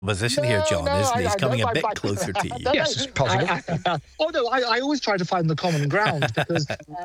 position here, No, John, no, isn't he? He's I know coming a my bit back. closer to you. No, Yes, it's possible. I always try to find the common ground because,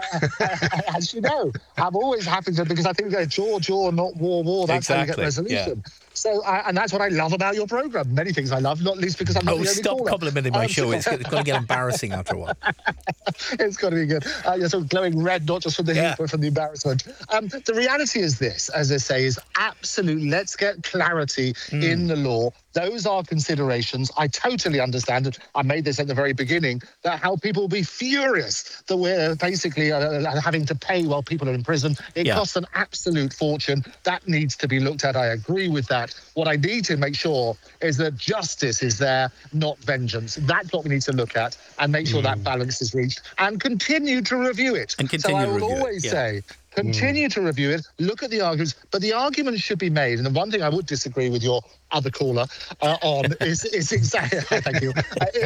as you know, I'm always happy to, because I think that jaw, not war, that's how you get Exactly, resolution. So, and that's what I love about your programme. Many things I love, not least because I'm not the only Stop caller. complimenting my show. It's going to get embarrassing after a while. It's got to be good. You're sort of glowing red, not just from the heat, but from the embarrassment. The reality is this, as I say, is absolutely, let's get clarity in the law. Those are considerations. I totally understand it. I made this at the very beginning, that how people will be furious that we're basically having to pay while people are in prison. It costs an absolute fortune. That needs to be looked at. I agree with that. What I need to make sure is that justice is there, not vengeance. That's what we need to look at and make sure that balance is reached and continue to review it. So I would always say, continue to review it, look at the arguments, but the arguments should be made. And the one thing I would disagree with your other caller on is exactly. Thank you.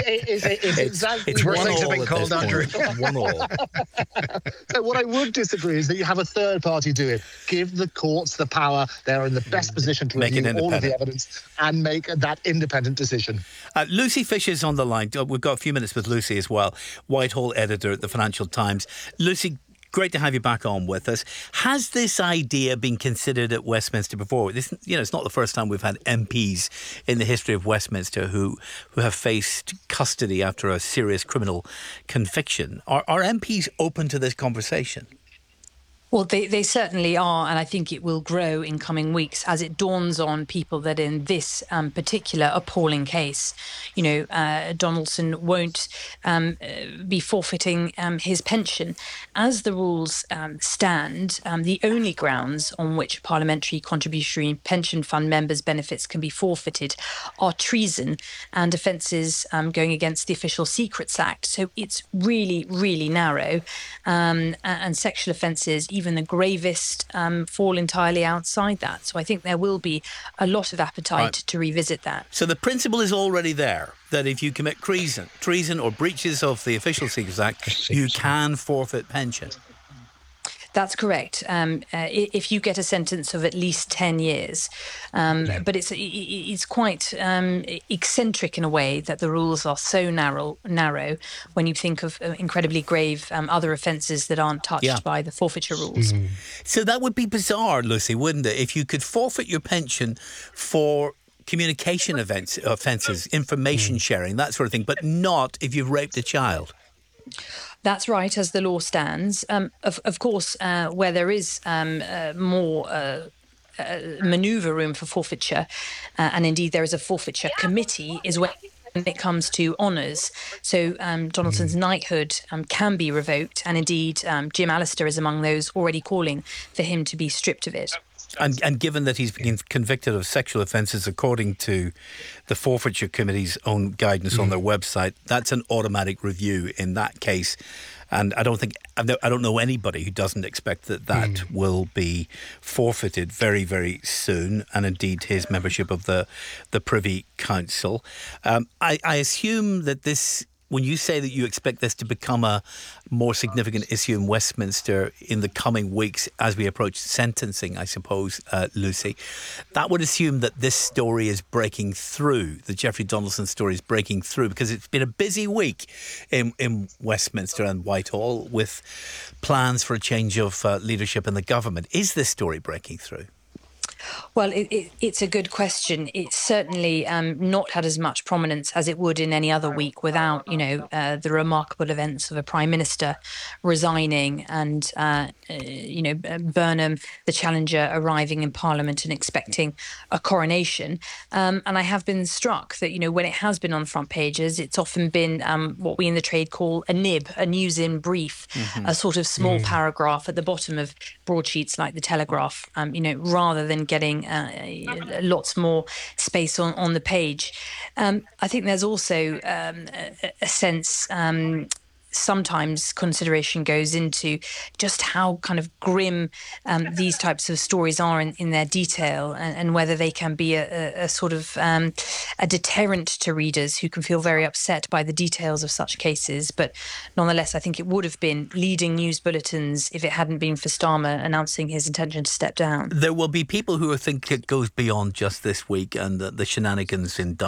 It's worth things have been called, Andrew. 1-1. So what I would disagree is that you have a third party do it. Give the courts the power. They're in the best position to review all of the evidence and make that independent decision. Lucy Fish is on the line. We've got a few minutes with Lucy as well, Whitehall editor at the Financial Times. Lucy, great to have you back on with us. Has this idea been considered at Westminster before? It's not the first time we've had MPs in the history of Westminster who have faced custody after a serious criminal conviction. Are MPs open to this conversation? Well, they certainly are, and I think it will grow in coming weeks as it dawns on people that in this particular appalling case, Donaldson won't be forfeiting his pension. As the rules stand, the only grounds on which parliamentary contributory pension fund members' benefits can be forfeited are treason and offences going against the Official Secrets Act. So it's really, really narrow, and sexual offences, even the gravest, fall entirely outside that. So I think there will be a lot of appetite to revisit that. So the principle is already there, that if you commit treason or breaches of the Official Secrets Act, you can forfeit pension. That's correct. If you get a sentence of at least 10 years. But it's quite eccentric in a way that the rules are so narrow when you think of incredibly grave other offences that aren't touched by the forfeiture rules. So that would be bizarre, Lucy, wouldn't it? If you could forfeit your pension for communication offences, information sharing, that sort of thing, but not if you've raped a child. That's right, as the law stands. Of course, where there is more manoeuvre room for forfeiture, and indeed there is a forfeiture committee, is when it comes to honours. So Donaldson's knighthood can be revoked, and indeed Jim Allister is among those already calling for him to be stripped of it. And given that he's been convicted of sexual offences, according to the Forfeiture Committee's own guidance on their website, that's an automatic review in that case. And I don't know anybody who doesn't expect that will be forfeited very, very soon, and indeed his membership of the Privy Council. I assume that this, when you say that you expect this to become a more significant issue in Westminster in the coming weeks as we approach sentencing, I suppose, Lucy, that would assume that this story is breaking through, the Jeffrey Donaldson story is breaking through, because it's been a busy week in Westminster and Whitehall with plans for a change of leadership in the government. Is this story breaking through? Well, it's a good question. It's certainly not had as much prominence as it would in any other week without, the remarkable events of a Prime Minister resigning and, Burnham, the challenger, arriving in Parliament and expecting a coronation. And I have been struck that, when it has been on front pages, it's often been what we in the trade call a nib, a news in brief, a sort of small paragraph at the bottom of broadsheets like the Telegraph, rather than getting lots more space on the page. I think there's also a sense sometimes consideration goes into just how kind of grim these types of stories are in their detail, and whether they can be a sort of a deterrent to readers who can feel very upset by the details of such cases. But nonetheless, I think it would have been leading news bulletins if it hadn't been for Starmer announcing his intention to step down. There will be people who think it goes beyond just this week and the shenanigans in